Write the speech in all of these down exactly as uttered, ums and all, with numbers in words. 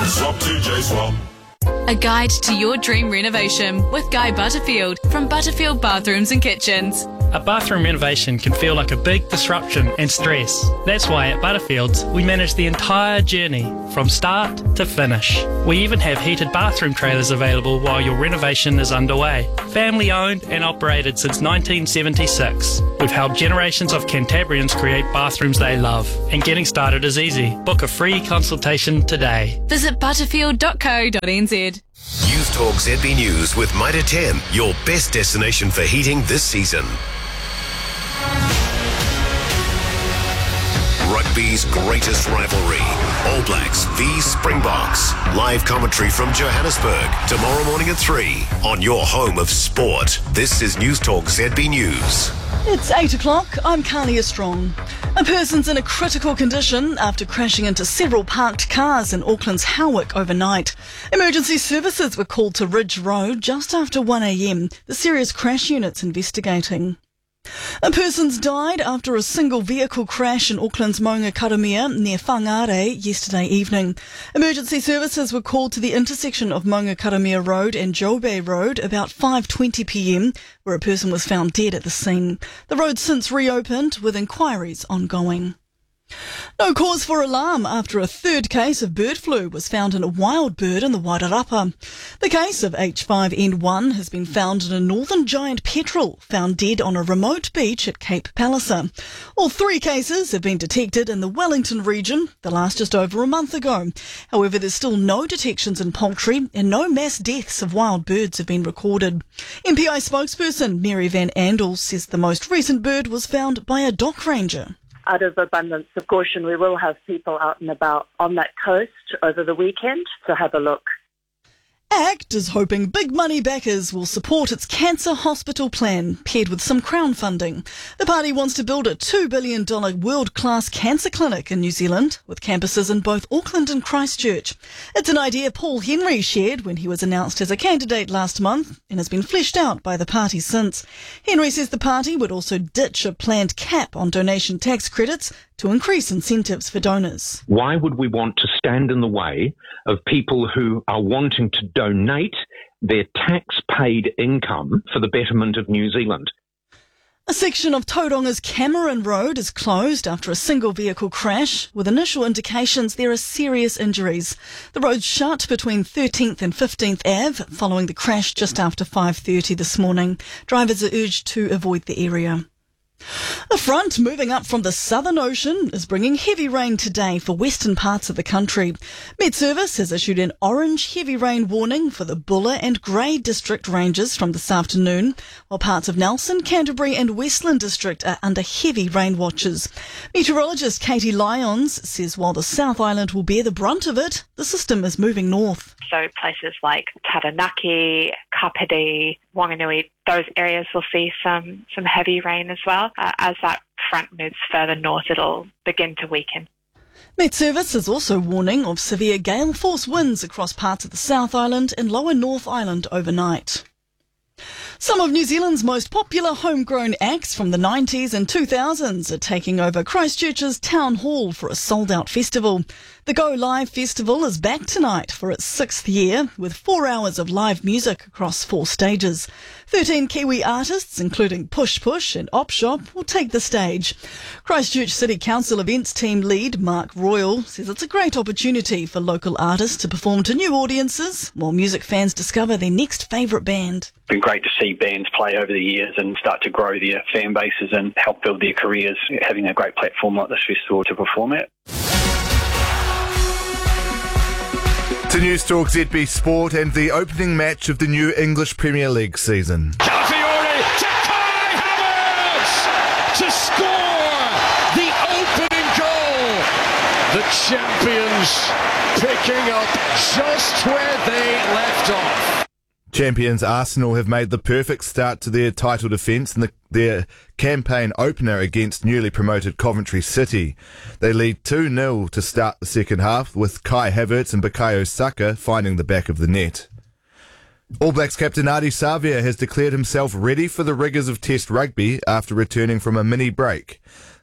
Swap D J Swap. A guide to your dream renovation with Guy Butterfield from Butterfield Bathrooms and Kitchens. A bathroom renovation can feel like a big disruption and stress. That's why at Butterfields we manage the entire journey from start to finish. We even have heated bathroom trailers available while your renovation is underway. Family owned and operated since nineteen seventy-six. We've helped generations of Cantabrians create bathrooms they love. And getting started is easy. Book a free consultation today. Visit butterfield dot co dot n z. News Talk Z B News with Mitre ten, your best destination for heating this season. Rugby's greatest rivalry, All Blacks v Springboks. Live commentary from Johannesburg tomorrow morning at three on your home of sport. This is News Talk Z B News. It's eight o'clock. I'm Carlia Strong. A person's in a critical condition after crashing into several parked cars in Auckland's Howick overnight. Emergency services were called to Ridge Road just after one a.m. The serious crash unit's investigating. A person's died after a single vehicle crash in Auckland's Maungakaramia near Whangare yesterday evening. Emergency services were called to the intersection of Maungakaramia Road and Jobe Road about five twenty p.m, where a person was found dead at the scene. The road's since reopened with inquiries ongoing. No cause for alarm after a third case of bird flu was found in a wild bird in the Wairarapa. The case of H five N one has been found in a northern giant petrel found dead on a remote beach at Cape Palliser. All three cases have been detected in the Wellington region, the last just over a month ago. However, there's still no detections in poultry and no mass deaths of wild birds have been recorded. M P I spokesperson Mary Van Andel says the most recent bird was found by a dock ranger. Out of abundance of caution, we will have people out and about on that coast over the weekend, so have a look. ACT is hoping big money backers will support its cancer hospital plan, paired with some Crown funding. The party wants to build a two billion dollars world-class cancer clinic in New Zealand, with campuses in both Auckland and Christchurch. It's an idea Paul Henry shared when he was announced as a candidate last month, and has been fleshed out by the party since. Henry says the party would also ditch a planned cap on donation tax credits to increase incentives for donors. Why would we want to stand in the way of people who are wanting to donate their tax-paid income for the betterment of New Zealand? A section of Tauranga's Cameron Road is closed after a single vehicle crash, with initial indications there are serious injuries. The road's shut between thirteenth and fifteenth Avenue following the crash just after five thirty this morning. Drivers are urged to avoid the area. A front moving up from the Southern Ocean is bringing heavy rain today for western parts of the country. Met Service has issued an orange heavy rain warning for the Buller and Grey district ranges from this afternoon, while parts of Nelson, Canterbury and Westland district are under heavy rain watches. Meteorologist Katie Lyons says while the South Island will bear the brunt of it, the system is moving north. So places like Taranaki, Kapiti, Wanganui, those areas will see some, some heavy rain as well. Uh, as that front moves further north, it'll begin to weaken. Met Service is also warning of severe gale force winds across parts of the South Island and lower North Island overnight. Some of New Zealand's most popular homegrown acts from the nineties and two thousands are taking over Christchurch's Town Hall for a sold-out festival. The Go Live Festival is back tonight for its sixth year, with four hours of live music across four stages. Thirteen Kiwi artists, including Push Push and Op Shop, will take the stage. Christchurch City Council events team lead Mark Royal says it's a great opportunity for local artists to perform to new audiences, while music fans discover their next favourite band. It's been great to see bands play over the years and start to grow their fan bases and help build their careers, having a great platform like this festival to perform at. To News Talk Z B Sport and the opening match of the new English Premier League season. Calafiore to Kai Havertz to score the opening goal. The champions picking up just where they left off. Champions Arsenal have made the perfect start to their title defence in the, their campaign opener against newly promoted Coventry City. They lead two nil to start the second half, with Kai Havertz and Bukayo Saka finding the back of the net. All Blacks captain Ardie Savea has declared himself ready for the rigours of Test rugby after returning from a mini break.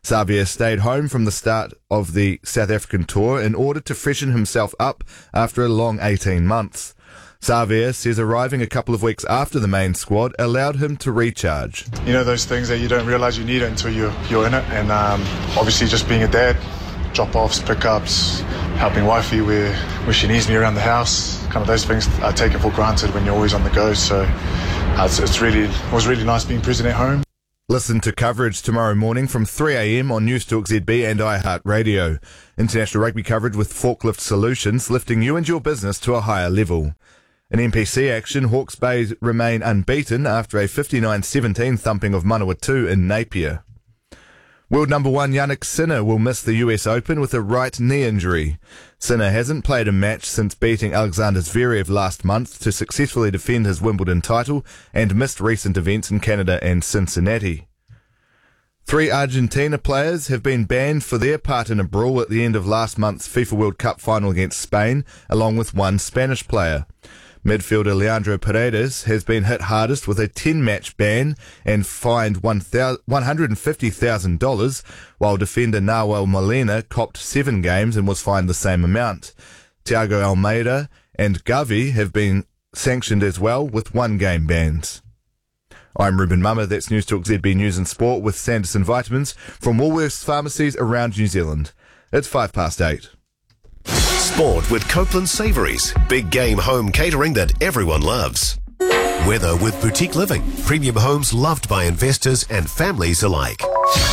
Xavier stayed home from the start of the South African tour in order to freshen himself up after a long eighteen months. Xavier says arriving a couple of weeks after the main squad allowed him to recharge. You know, those things that you don't realise you need it until you're, you're in it, and um, obviously just being a dad, drop-offs, pick-ups, helping wifey where, where she needs me around the house, kind of those things are taken for granted when you're always on the go, so uh, it's, it's really, it was really nice being present at home. Listen to coverage tomorrow morning from three a m on Newstalk Z B and iHeartRadio. International rugby coverage with Forklift Solutions, lifting you and your business to a higher level. In N P C action, Hawke's Bay remain unbeaten after a fifty-nine seventeen thumping of Manawatu in Napier. World number one Yannick Sinner will miss the U S Open with a right knee injury. Sinner hasn't played a match since beating Alexander Zverev last month to successfully defend his Wimbledon title and missed recent events in Canada and Cincinnati. Three Argentina players have been banned for their part in a brawl at the end of last month's FIFA World Cup final against Spain, along with one Spanish player. Midfielder Leandro Paredes has been hit hardest with a ten-match ban and fined one hundred fifty thousand dollars, while defender Nahuel Molina copped seven games and was fined the same amount. Thiago Almeida and Gavi have been sanctioned as well with one-game bans. I'm Ruben Mummer, that's Newstalk Z B News and Sport with Sanderson Vitamins from Woolworths pharmacies around New Zealand. It's five past eight. Sport with Copeland Savouries. Big game home catering that everyone loves. Weather with Boutique Living. Premium homes loved by investors and families alike.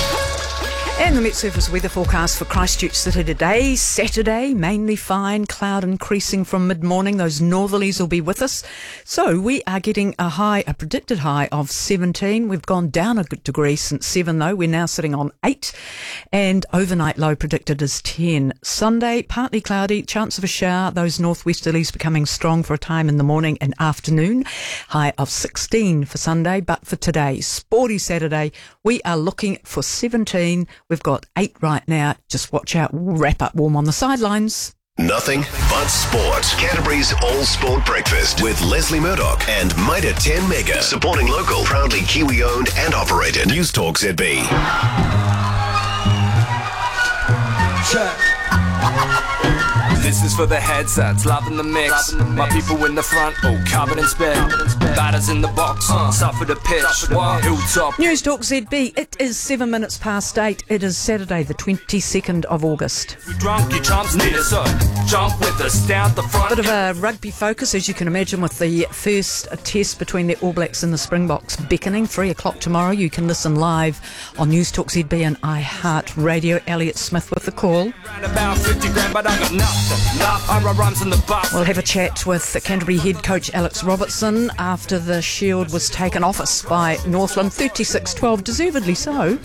And the Met Surface weather forecast for Christchurch City today, Saturday, mainly fine, cloud increasing from mid-morning. Those northerlies will be with us. So we are getting a high, a predicted high of seventeen. We've gone down a degree since seven though. We're now sitting on eight. And overnight low predicted is ten. Sunday, partly cloudy, chance of a shower. Those northwesterlies becoming strong for a time in the morning and afternoon. High of sixteen for Sunday. But for today, sporty Saturday, we are looking for seventeen. We've got eight right now. Just watch out. We'll wrap up warm on the sidelines. Nothing but sport. Canterbury's All Sport Breakfast with Leslie Murdoch and Mitre ten Mega. Supporting local, proudly Kiwi owned and operated. Newstalk Z B. Check. This is for the headsets, loving the mix. Loving the mix. My people in the front, oh, covered in spit. Batters in the box, uh, suffer the pitch. Suffer the Hilltop. Newstalk Z B, it is seven minutes past eight. It is Saturday, the twenty-second of August. We drunk, your chumps near, so jump with us down the front. Bit of a rugby focus, as you can imagine, with the first test between the All Blacks and the Springboks beckoning. Three o'clock tomorrow. You can listen live on Newstalk Z B and iHeartRadio. Elliot Smith with the call. About fifty grand, but I got nothing. We'll have a chat with Canterbury head coach Alex Robertson after the shield was taken off us by Northland, thirty-six twelve, deservedly so.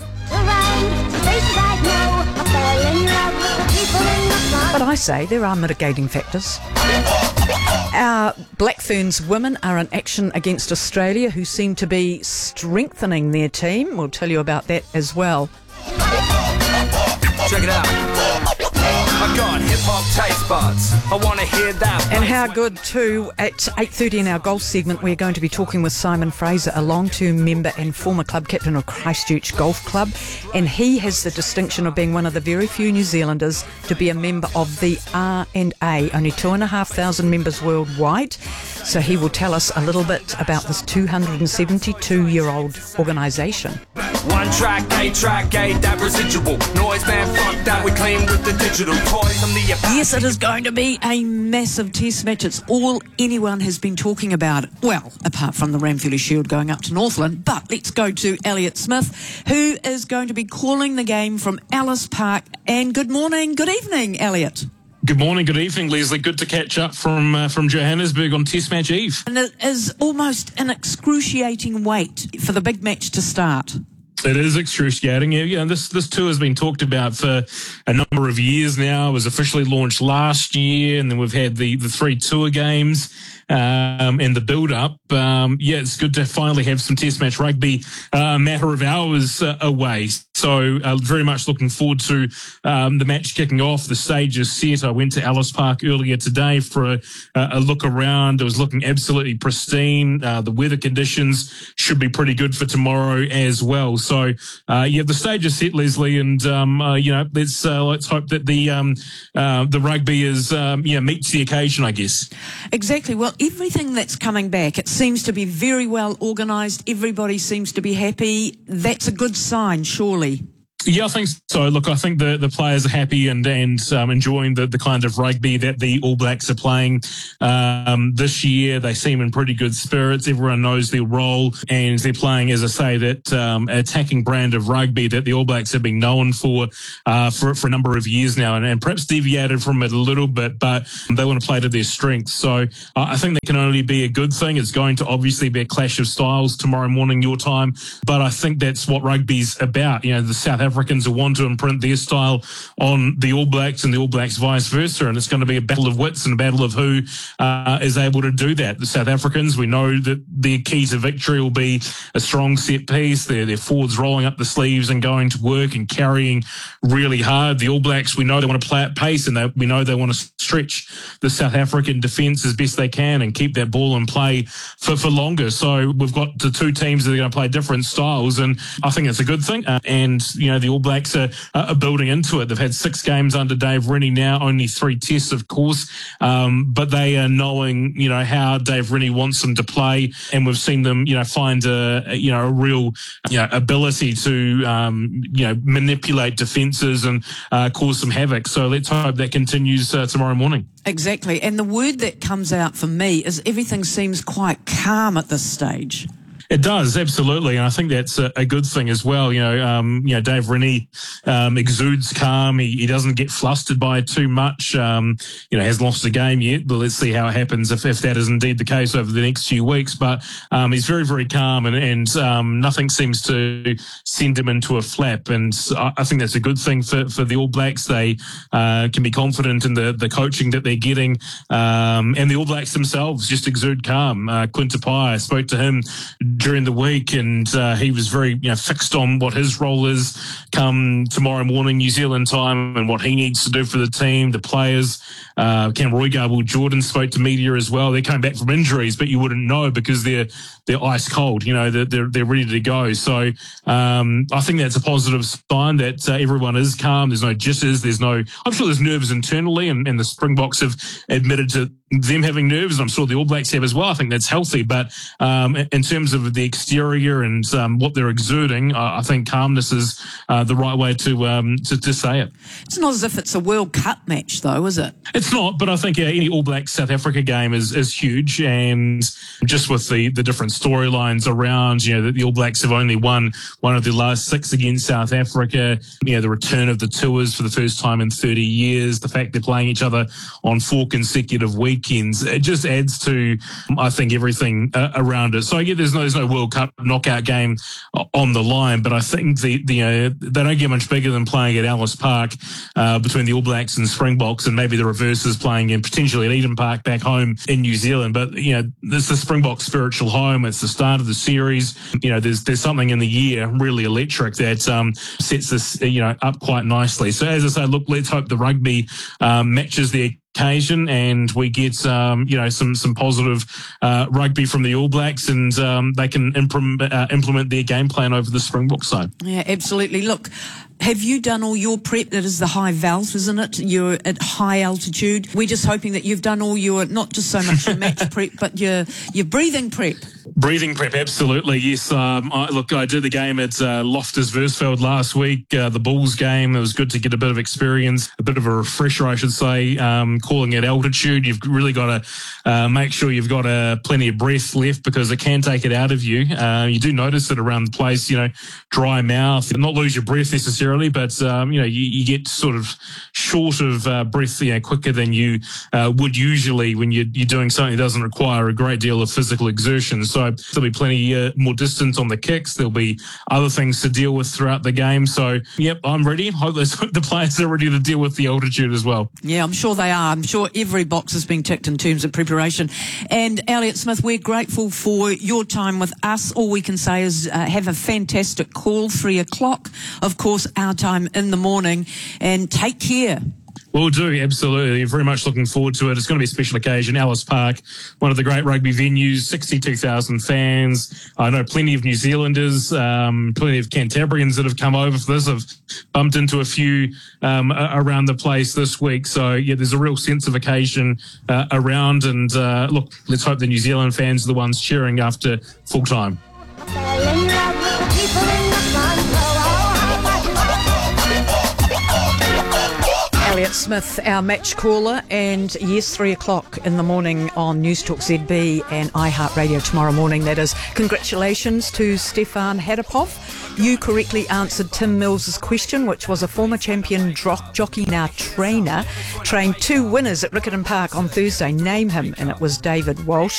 But I say there are mitigating factors. Our Black Ferns women are in action against Australia, who seem to be strengthening their team. We'll tell you about that as well. Check it out. I got hip-hop taste buds. I want to hear that. And how good too, at eight thirty in our golf segment, we're going to be talking with Simon Fraser, a long-term member and former club captain of Christchurch Golf Club. And he has the distinction of being one of the very few New Zealanders to be a member of the R and A, only two and a half thousand members worldwide. So he will tell us a little bit about this two hundred seventy-two-year-old organisation. One track, eight track, eight, that residual noise, man, fuck that, we clean with the digital toys. I'm the yes, it is going to be a massive test match. It's all anyone has been talking about. Well, apart from the Ramfurly Shield going up to Northland. But let's go to Elliot Smith, who is going to be calling the game from Ellis Park. And good morning, good evening, Elliot. Good morning, good evening, Leslie. Good to catch up from uh, from Johannesburg on Test Match Eve. And it is almost an excruciating wait for the big match to start. It is excruciating. Yeah, yeah, this this tour has been talked about for a number of years now. It was officially launched last year, and then we've had the, the three tour games. um, and the build-up, um, yeah, it's good to finally have some Test match rugby uh, a matter of hours uh, away. So uh, very much looking forward to um, the match kicking off. The stage is set. I went to Ellis Park earlier today for a, a look around. It was looking absolutely pristine. Uh, the weather conditions should be pretty good for tomorrow as well. So, uh, yeah, the stage is set, Leslie, and um, uh, you know, let's uh, let's hope that the um, uh, the rugby is um, yeah meets the occasion, I guess. Exactly. Well, everything that's coming back, it seems to be very well organised. Everybody seems to be happy. That's a good sign, surely. Yeah, I think so. Look, I think the, the players are happy and and um, enjoying the, the kind of rugby that the All Blacks are playing um, this year. They seem in pretty good spirits. Everyone knows their role, and they're playing, as I say, that um, attacking brand of rugby that the All Blacks have been known for uh, for, for a number of years now, and, and perhaps deviated from it a little bit, but they want to play to their strengths. So uh, I think that can only be a good thing. It's going to obviously be a clash of styles tomorrow morning, your time, but I think that's what rugby's about. You know, the South African Africans who want to imprint their style on the All Blacks and the All Blacks vice versa. And it's going to be a battle of wits and a battle of who uh, is able to do that. The South Africans, we know that their key to victory will be a strong set piece. Their, their forwards rolling up the sleeves and going to work and carrying really hard. The All Blacks, we know they want to play at pace, and they, we know they want to stretch the South African defence as best they can and keep that ball in play for, for longer. So we've got the two teams that are going to play different styles, and I think it's a good thing. Uh, and, you know, the All Blacks are, are building into it. They've had six games under Dave Rennie now, only three tests, of course, um, but they are knowing, you know, how Dave Rennie wants them to play, and we've seen them, you know, find a, you know, a real, you know, ability to, um, you know, manipulate defences and uh, cause some havoc. So let's hope that continues uh, tomorrow morning. Exactly. And the word that comes out for me is everything seems quite calm at this stage. It does, absolutely, and I think that's a, a good thing as well. You know, um, you know, Dave Rennie um, exudes calm. He, he doesn't get flustered by it too much. Um, you know, hasn't lost a game yet, but let's see how it happens if, if that is indeed the case over the next few weeks. But um, he's very, very calm, and, and um, nothing seems to send him into a flap. And I, I think that's a good thing for, for the All Blacks. They uh, can be confident in the, the coaching that they're getting, um, and the All Blacks themselves just exude calm. Uh, Quinn Tupaea, I spoke to him during the week, and uh, he was very, you know, fixed on what his role is come tomorrow morning New Zealand time, and what he needs to do for the team, the players. Uh, Cam Roygarble Jordan spoke to media as well. They're coming back from injuries, but you wouldn't know because they're they're ice cold. You know, they're they're, they're ready to go. So um, I think that's a positive sign that uh, everyone is calm. There's no jitters. There's no. I'm sure there's nerves internally, and, and the Springboks have admitted to them having nerves, and I'm sure the All Blacks have as well. I think that's healthy, but um, in terms of the exterior and um, what they're exuding, uh, I think calmness is uh, the right way to, um, to to say it. It's not as if it's a World Cup match, though, is it? It's not, but I think uh, any All Blacks South Africa game is is huge, and just with the, the different storylines around, you know, the, the All Blacks have only won one of the last six against South Africa. You know, the return of the tours for the first time in thirty years, the fact they're playing each other on four consecutive weeks. It just adds to, I think, everything uh, around it. So I get there's no there's no World Cup knockout game on the line, but I think the the uh, they don't get much bigger than playing at Ellis Park uh, between the All Blacks and Springboks, and maybe the reverse is playing in potentially at Eden Park back home in New Zealand. But you know, this is the Springboks' spiritual home. It's the start of the series. You know, there's there's something in the year really electric that um, sets this you know up quite nicely. So as I say, look, let's hope the rugby um, matches the occasion, and we get um, you know some some positive uh, rugby from the All Blacks, and um, they can implement, uh, implement their game plan over the Springbok side. Yeah, absolutely. Look, have you done all your prep? That is the high veld, isn't it? You're at high altitude. We're just hoping that you've done all your, not just so much your match prep, but your your breathing prep. Breathing prep, absolutely, yes. Um, I, look, I did the game at uh, Loftus Versfeld last week, uh, the Bulls game. It was good to get a bit of experience, a bit of a refresher, I should say. Um, calling at altitude, you've really got to uh, make sure you've got uh, plenty of breath left, because it can take it out of you. Uh, you do notice it around the place, you know, dry mouth, not lose your breath necessarily, but, um, you know, you, you get sort of short of uh, breath, you know, quicker than you uh, would usually when you're, you're doing something that doesn't require a great deal of physical exertion. So there'll be plenty uh, more distance on the kicks. There'll be other things to deal with throughout the game. So, yep, I'm ready. Hope the players are ready to deal with the altitude as well. Yeah, I'm sure they are. I'm sure every box is being ticked in terms of preparation. And Elliot Smith, we're grateful for your time with us. All we can say is uh, have a fantastic call, three o'clock, of course, our time in the morning, and take care. Will do, absolutely. Very much looking forward to it. It's going to be a special occasion. Ellis Park, one of the great rugby venues, sixty-two thousand fans. I know plenty of New Zealanders, um, plenty of Cantabrians that have come over for this. I've bumped into a few um, around the place this week. So, yeah, there's a real sense of occasion uh, around. And, uh, look, let's hope the New Zealand fans are the ones cheering after full time. Elliot Smith, our match caller, and yes, three o'clock in the morning on News Talk Z B and iHeartRadio tomorrow morning. That is. Congratulations to Stefan Hadapov. You correctly answered Tim Mills's question, which was a former champion dro- jockey, now trainer, trained two winners at Riccarton Park on Thursday. Name him, and it was David Walsh.